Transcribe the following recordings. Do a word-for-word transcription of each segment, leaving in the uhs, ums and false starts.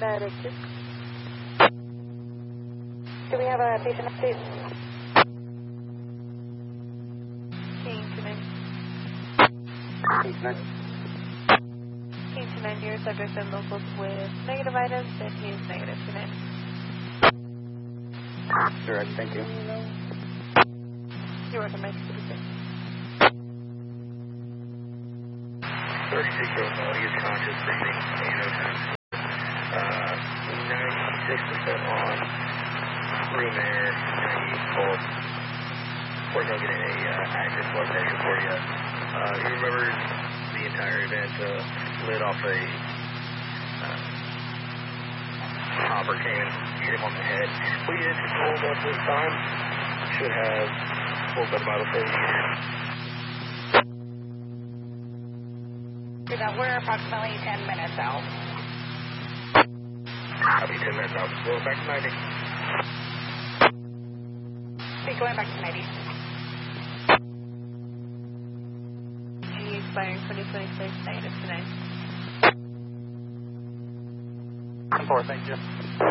That is it. Do we have a patient update? King to nine. King to nine. King to nine, your subject and locals with negative items, and he is negative to nine. Sure, thank you. You're welcome, Mike. thirty-six Illinois, you're conscious, breathing, eight oh nine. Uh, ninety-six percent on, room air, ninety-eight pulse. We're going to get a uh, active blood pressure for you. Uh, you remember the entire event, uh, lit off a uh, hopper came and hit him on the head. We did hold up this time. Should have pulled up about a thirty meters. We're approximately ten minutes out. I'll be ten minutes out. Going back to ninety. Okay, going back to ninety. G expiring twenty twenty-six, negative to nine. ten four, thank you.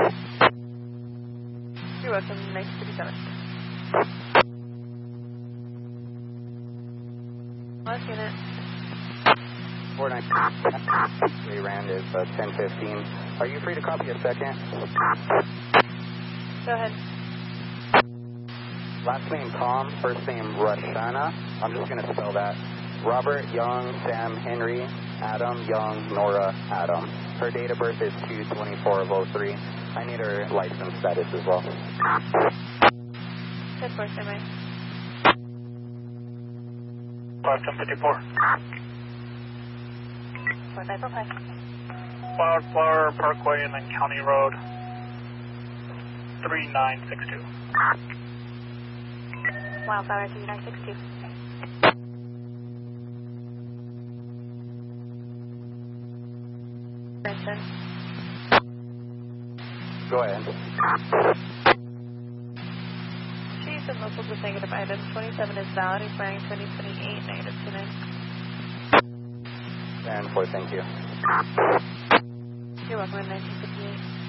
You're welcome, nice fifty-seven. Last unit. four nine. We ran is uh, ten fifteen. Are you free to copy a second? Go ahead. Last name Tom, first name Rashana. I'm just going to spell that. Robert Young, Sam Henry, Adam Young, Nora Adam. Her date of birth is two twenty-four of oh three. I need her license status as well. ten four, semi. five ten fifty-four. four five four five. Wildflower Parkway and then County Road. three nine six two. Wildflower three nine six two. Brenton. Go ahead. Chief and locals with negative items. twenty-seven is valid, expiring twenty twenty-eight, negative to nine. ten four, thank you. You're welcome in nineteen fifty-eight.